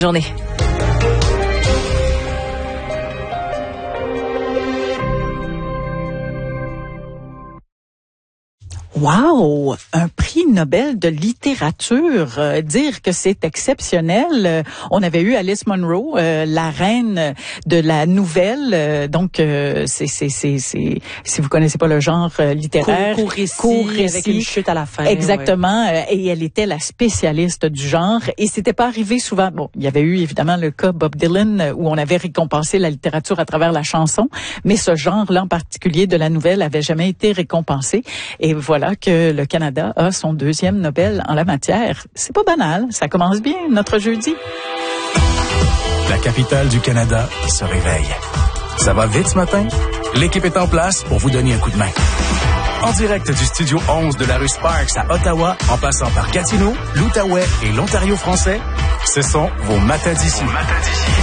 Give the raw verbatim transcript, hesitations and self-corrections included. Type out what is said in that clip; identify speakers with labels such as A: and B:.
A: Journée.
B: Wow! Un prix Nobel de littérature. Euh, dire que c'est exceptionnel. Euh, on avait eu Alice Munro, euh, la reine de la nouvelle. Euh, donc, euh, c'est, c'est, c'est, c'est, si vous connaissez pas le genre euh, littéraire.
A: Court, court récit,
B: court récit,
A: avec une chute à la fin.
B: Exactement.
A: Ouais.
B: Euh, et elle était la spécialiste du genre. Et c'était pas arrivé souvent. Bon, il y avait eu évidemment le cas Bob Dylan où on avait récompensé la littérature à travers la chanson. Mais ce genre-là en particulier de la nouvelle avait jamais été récompensé. Et voilà que le Canada a son deuxième Nobel en la matière. C'est pas banal, ça commence bien notre jeudi.
C: La capitale du Canada se réveille. Ça va vite ce matin? L'équipe est en place pour vous donner un coup de main. En direct du studio onze de la rue Sparks à Ottawa, en passant par Gatineau, l'Outaouais et l'Ontario français, ce sont vos matins d'ici.